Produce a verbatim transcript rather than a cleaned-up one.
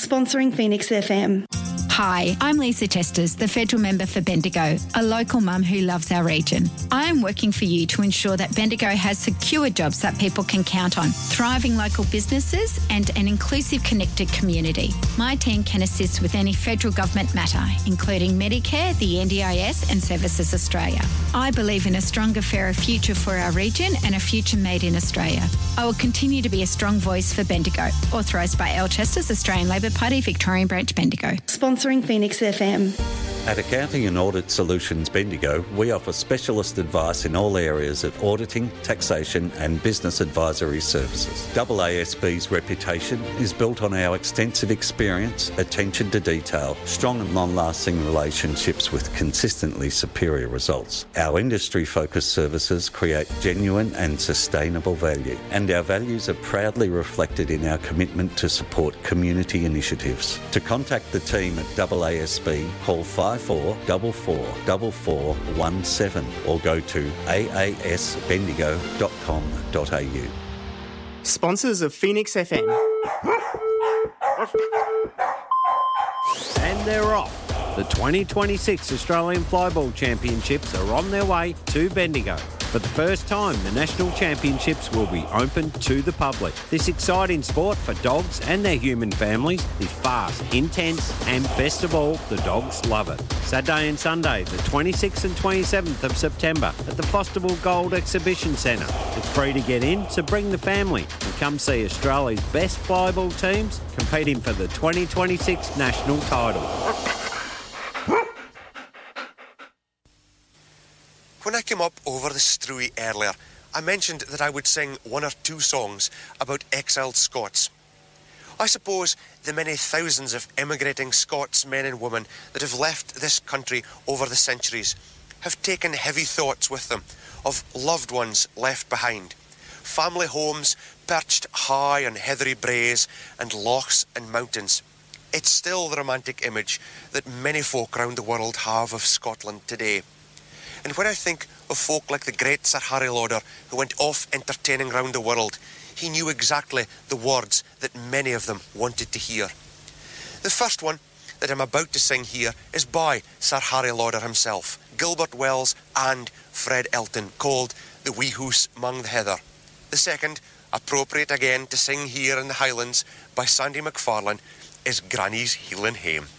Sponsoring Phoenix F M. Hi, I'm Lisa Chesters, the Federal Member for Bendigo, a local mum who loves our region. I am working for you to ensure that Bendigo has secure jobs that people can count on, thriving local businesses and an inclusive, connected community. My team can assist with any federal government matter, including Medicare, the N D I S and Services Australia. I believe in a stronger, fairer future for our region and a future made in Australia. I will continue to be a strong voice for Bendigo. Authorised by Al Chesters, Australian Labor Party, Victorian Branch, Bendigo. Sponsoring Phoenix F M. At Accounting and Audit Solutions Bendigo, we offer specialist advice in all areas of auditing, taxation and business advisory services. A A S B's reputation is built on our extensive experience, attention to detail, strong and long-lasting relationships with consistently superior results. Our industry-focused services create genuine and sustainable value, and our values are proudly reflected in our commitment to support community initiatives. To contact the team at A A S B, call five four four four four four one seven or go to a a s bendigo dot com dot a u. Sponsors of Phoenix F M. And they're off. The twenty twenty-six Australian Flyball Championships are on their way to Bendigo. For the first time, the National Championships will be open to the public. This exciting sport for dogs and their human families is fast, intense, and best of all, the dogs love it. Saturday and Sunday, the twenty-sixth and twenty-seventh of September at the Fosterville Gold Exhibition Centre. It's free to get in, so bring the family and come see Australia's best flyball teams competing for the twenty twenty-six national title. When I came up over the Strui earlier, I mentioned that I would sing one or two songs about exiled Scots. I suppose the many thousands of emigrating Scots men and women that have left this country over the centuries have taken heavy thoughts with them of loved ones left behind, family homes perched high on heathery braes and lochs and mountains. It's still the romantic image that many folk around the world have of Scotland today. And when I think of folk like the great Sir Harry Lauder, who went off entertaining round the world, he knew exactly the words that many of them wanted to hear. The first one that I'm about to sing here is by Sir Harry Lauder himself, Gilbert Wells and Fred Elton, called The Wee Hoose 'Mong the Heather. The second, appropriate again to sing here in the Highlands by Sandy McFarlane, is Granny's Heelin' Hame.